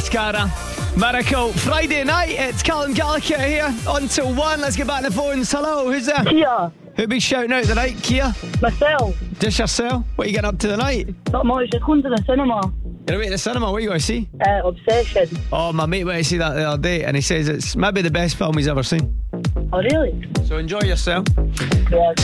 Mascara. Miracle. Friday night, it's Callum Gallagher here. On till 1. Let's get back to the phones. Hello, who's there? Kia. Who be shouting out tonight, Kia? Myself. Just yourself? What are you getting up to tonight? Not much, just going to the cinema. You're away to the cinema, what are you going to see? Obsession. Oh, my mate went to see that the other day and he says it's maybe the best film he's ever seen. Oh, really? So enjoy yourself. Yeah.